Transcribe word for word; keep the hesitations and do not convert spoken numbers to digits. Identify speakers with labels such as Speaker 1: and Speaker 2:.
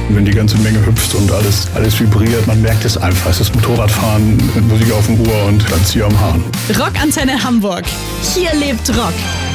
Speaker 1: Wenn die ganze Menge hüpft und alles, alles vibriert, man merkt es einfach. Es ist Motorradfahren mit Musik auf dem Ohr und dann Zieher am Hahn.
Speaker 2: Rockantenne Hamburg. Hier lebt Rock.